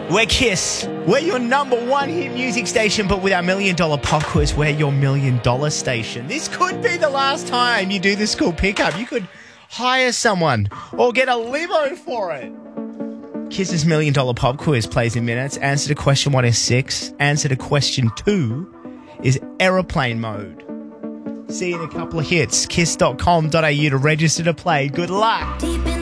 We're Kiss. We're your number one hit music station, but with our $1 million pop quiz, we're your $1 million station. This could be the last time you do the school pickup. You could hire someone or get a limo for it. Kiss's $1 million pop quiz plays in minutes. Answer to question 1 is 6. Answer to question 2 is aeroplane mode. See you in a couple of hits. Kiss.com.au to register to play. Good luck.